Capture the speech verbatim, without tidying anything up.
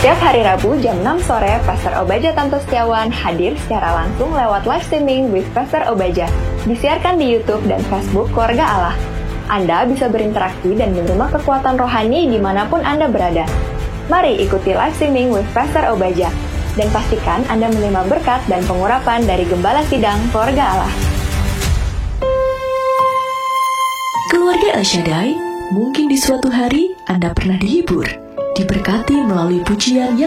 Setiap hari Rabu jam enam sore, Pastor Obaja Tanto Setiawan hadir secara langsung lewat live streaming with Pastor Obaja. Disiarkan di YouTube dan Facebook Keluarga Allah. Anda bisa berinteraksi dan menerima kekuatan rohani dimanapun Anda berada. Mari ikuti live streaming with Pastor Obaja. Dan pastikan Anda menerima berkat dan pengurapan dari Gembala Sidang Keluarga Allah. Keluarga El Shaddai, mungkin di suatu hari Anda pernah dihibur, diberkati melalui pujian yang